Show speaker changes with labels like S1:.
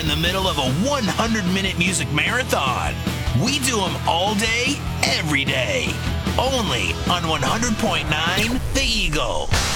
S1: in the middle of a 100-minute music marathon. We do them all day, every day. Only on 100.9 The Eagle.